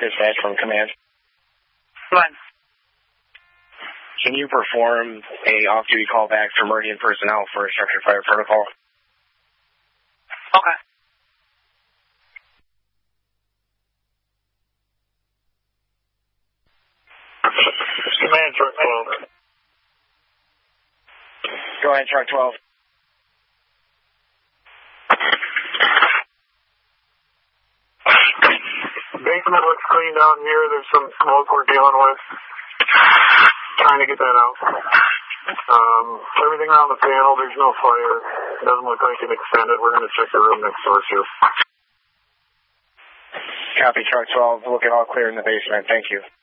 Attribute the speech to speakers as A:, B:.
A: Dispatch from Command.
B: Come on.
A: Can you perform a off-duty callback for Meridian personnel for a structured fire protocol?
B: Okay.
C: Command, truck 12.
A: Go ahead, truck 12.
C: Basement looks clean down here. There's some smoke we're dealing with. Trying to get that out. Everything around the panel, there's no fire. It doesn't look like it extended. We're going to check the room next door, too.
A: Copy, truck 12. Looking all clear in the basement. Thank you.